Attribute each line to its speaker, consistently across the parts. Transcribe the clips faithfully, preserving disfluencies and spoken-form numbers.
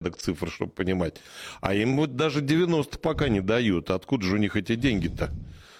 Speaker 1: порядок цифр, чтобы понимать. А им вот даже девяносто пока не дают. Откуда же у них эти деньги-то?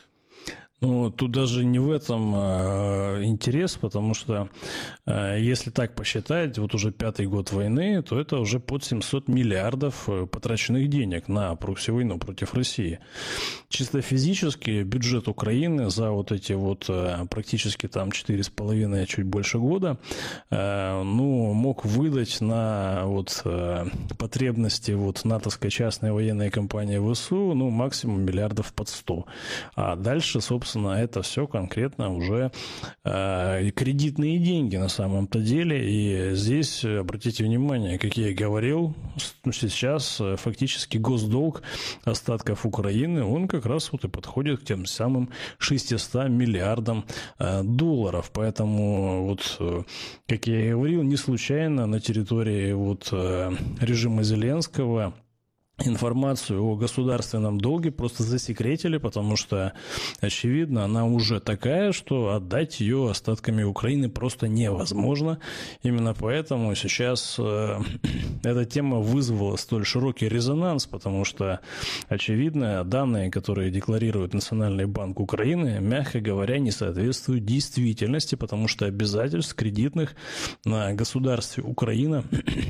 Speaker 2: Ну, тут даже не в этом а, интерес, потому что а, если так посчитать, вот уже пятый год войны, то это уже под семьсот миллиардов потраченных денег на прокси-войну против России. Чисто физически бюджет Украины за вот эти вот а, практически там четыре с половиной, чуть больше года, а, ну, мог выдать на вот а, потребности вот натовской частной военной компании ВСУ, ну, максимум миллиардов под сто. А дальше, собственно, это все конкретно уже э, кредитные деньги на самом-то деле. И здесь, обратите внимание, как я и говорил, сейчас фактически госдолг остатков Украины, он как раз вот и подходит к тем самым шестистам миллиардам э, долларов. Поэтому, вот, как я и говорил, не случайно на территории вот, э, режима Зеленского информацию о государственном долге просто засекретили, потому что, очевидно, она уже такая, что отдать ее остатками Украины просто невозможно. Именно поэтому сейчас э, эта тема вызвала столь широкий резонанс, потому что, очевидно, данные, которые декларирует Национальный банк Украины, мягко говоря, не соответствуют действительности, потому что обязательств кредитных на государстве Украина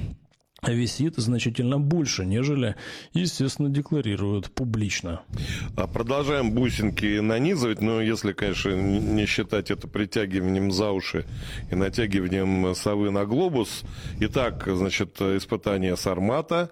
Speaker 2: висит значительно больше, нежели, естественно, декларируют публично.
Speaker 1: Продолжаем бусинки нанизывать, но если, конечно, не считать это притягиванием за уши и натягиванием совы на глобус. Итак, значит, испытание Сармата,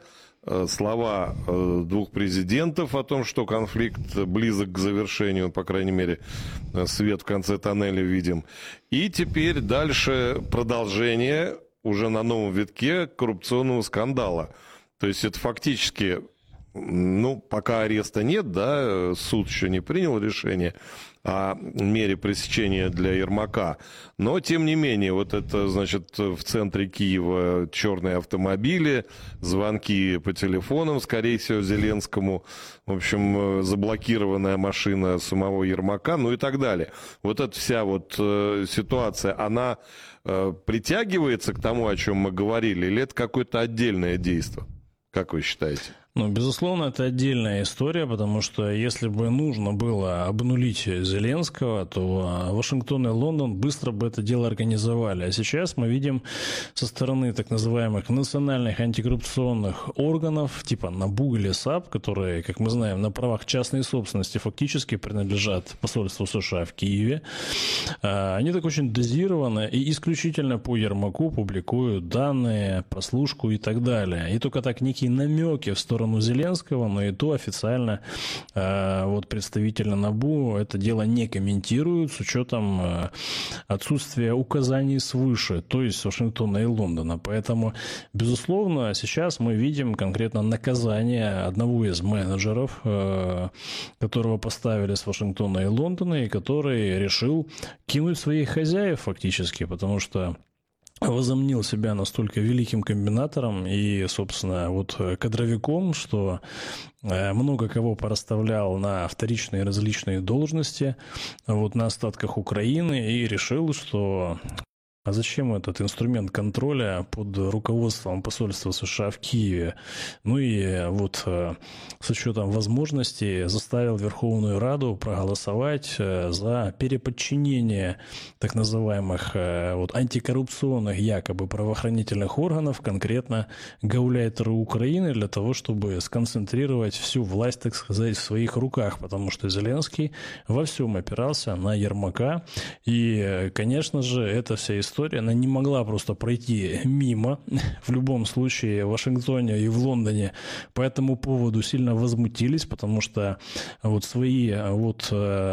Speaker 1: слова двух президентов о том, что конфликт близок к завершению, по крайней мере, свет в конце тоннеля видим. И теперь дальше продолжение уже на новом витке коррупционного скандала. То есть это фактически, ну, пока ареста нет, да, суд еще не принял решение о мере пресечения для Ермака, но, тем не менее, вот это, значит, в центре Киева черные автомобили, звонки по телефонам, скорее всего, Зеленскому, в общем, заблокированная машина самого Ермака, ну и так далее. Вот эта вся вот ситуация, она притягивается к тому, о чем мы говорили, или это какое-то отдельное действие? Как вы считаете?
Speaker 2: Ну, безусловно, это отдельная история, потому что если бы нужно было обнулить Зеленского, то Вашингтон и Лондон быстро бы это дело организовали. А сейчас мы видим со стороны так называемых национальных антикоррупционных органов, типа НАБУ или САП, которые, как мы знаем, на правах частной собственности фактически принадлежат посольству США в Киеве, они так очень дозированно и исключительно по Ермаку публикуют данные, прослушку и так далее. И только так некие намеки в сторону Зеленского, но и то официально э, вот представители НАБУ это дело не комментируют с учетом э, отсутствия указаний свыше, то есть Вашингтона и Лондона. Поэтому, безусловно, сейчас мы видим конкретно наказание одного из менеджеров, э, которого поставили с Вашингтона и Лондона, и который решил кинуть своих хозяев фактически, потому что возомнил себя настолько великим комбинатором и, собственно, вот кадровиком, что много кого порасставлял на вторичные различные должности вот на остатках Украины и решил, что а зачем этот инструмент контроля под руководством посольства США в Киеве? Ну и вот с учетом возможности заставил Верховную Раду проголосовать за переподчинение так называемых вот антикоррупционных якобы правоохранительных органов, конкретно гауляйтеру Украины, для того, чтобы сконцентрировать всю власть, так сказать, в своих руках, потому что Зеленский во всем опирался на Ермака. И, конечно же, эта вся история История, она не могла просто пройти мимо. В любом случае в Вашингтоне и в Лондоне по этому поводу сильно возмутились, потому что вот свои вот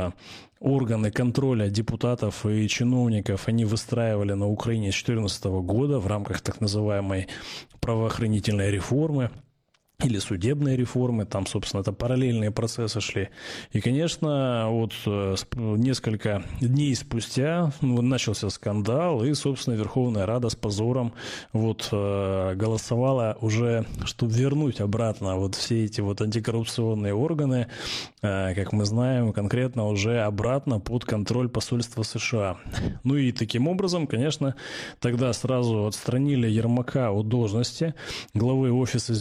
Speaker 2: органы контроля депутатов и чиновников они выстраивали на Украине с две тысячи четырнадцатого года в рамках так называемой правоохранительной реформы или судебные реформы, там, собственно, это параллельные процессы шли. И, конечно, вот несколько дней спустя ну, начался скандал, и, собственно, Верховная Рада с позором вот голосовала уже, чтобы вернуть обратно вот все эти вот антикоррупционные органы, как мы знаем, конкретно уже обратно под контроль посольства США. Ну и таким образом, конечно, тогда сразу отстранили Ермака от должности главы офиса